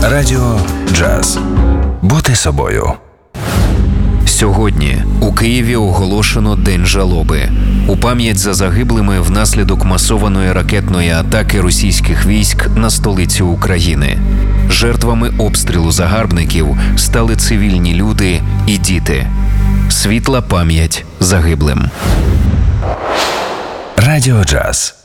Радіо Джаз. Бути собою. Сьогодні у Києві оголошено День жалоби. У пам'ять за загиблими внаслідок масованої ракетної атаки російських військ на столицю України. Жертвами обстрілу загарбників стали цивільні люди і діти. Світла пам'ять загиблим. Радіо Джаз.